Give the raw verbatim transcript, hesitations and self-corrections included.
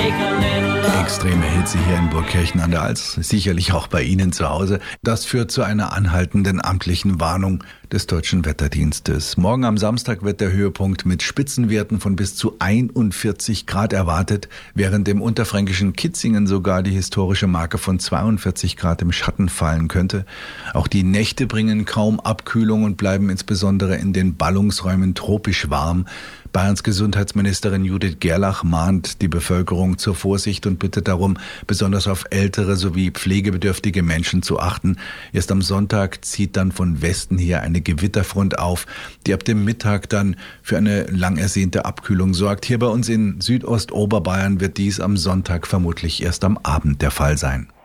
Extreme Hitze hier in Burgkirchen an der Alz, sicherlich auch bei Ihnen zu Hause. Das führt zu einer anhaltenden amtlichen Warnung des Deutschen Wetterdienstes. Morgen am Samstag wird der Höhepunkt mit Spitzenwerten von bis zu einundvierzig Grad erwartet, während im unterfränkischen Kitzingen sogar die historische Marke von zweiundvierzig Grad im Schatten fallen könnte. Auch die Nächte bringen kaum Abkühlung und bleiben insbesondere in den Ballungsräumen tropisch warm. Bayerns Gesundheitsministerin Judith Gerlach mahnt die Bevölkerung zur Vorsicht und bittet darum, besonders auf ältere sowie pflegebedürftige Menschen zu achten. Erst am Sonntag zieht dann von Westen her eine Gewitterfront auf, die ab dem Mittag dann für eine lang ersehnte Abkühlung sorgt. Hier bei uns in Südostoberbayern wird dies am Sonntag vermutlich erst am Abend der Fall sein.